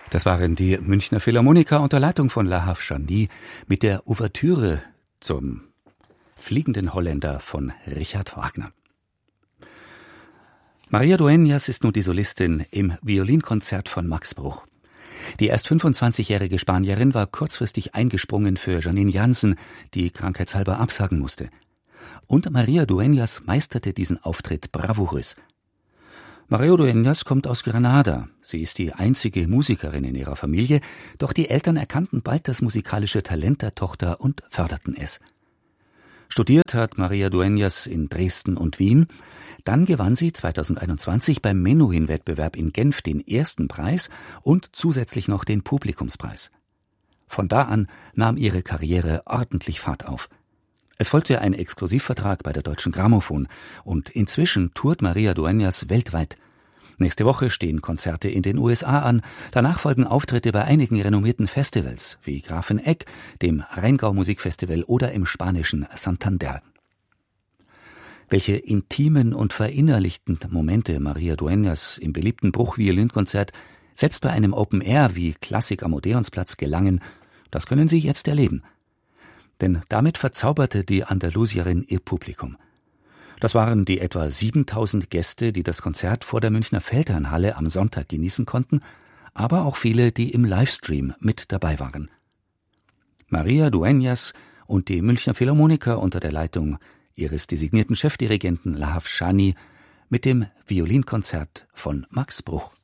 Das waren die Münchner Philharmoniker unter Leitung von Lahav Shani mit der Ouvertüre zum Fliegenden Holländer von Richard Wagner. Maria Dueñas ist nun die Solistin im Violinkonzert von Max Bruch. Die erst 25-jährige Spanierin war kurzfristig eingesprungen für Janine Jansen, die krankheitshalber absagen musste. Und Maria Dueñas meisterte diesen Auftritt bravourös. Maria Dueñas kommt aus Granada. Sie ist die einzige Musikerin in ihrer Familie, doch die Eltern erkannten bald das musikalische Talent der Tochter und förderten es. Studiert hat Maria Dueñas in Dresden und Wien. Dann gewann sie 2021 beim Menuhin-Wettbewerb in Genf den ersten Preis und zusätzlich noch den Publikumspreis. Von da an nahm ihre Karriere ordentlich Fahrt auf. Es folgte ein Exklusivvertrag bei der Deutschen Grammophon und inzwischen tourt Maria Dueñas weltweit. Nächste Woche stehen Konzerte in den USA an, danach folgen Auftritte bei einigen renommierten Festivals wie Grafenegg, dem Rheingau Musikfestival oder im spanischen Santander. Welche intimen und verinnerlichten Momente Maria Dueñas im beliebten Bruch-Violinkonzert selbst bei einem Open Air wie Klassik am Odeonsplatz gelangen, das können Sie jetzt erleben. Denn damit verzauberte die Andalusierin ihr Publikum. Das waren die etwa 7.000 Gäste, die das Konzert vor der Münchner Feldherrnhalle am Sonntag genießen konnten, aber auch viele, die im Livestream mit dabei waren. Maria Dueñas und die Münchner Philharmoniker unter der Leitung ihres designierten Chefdirigenten Lahav Shani mit dem Violinkonzert von Max Bruch.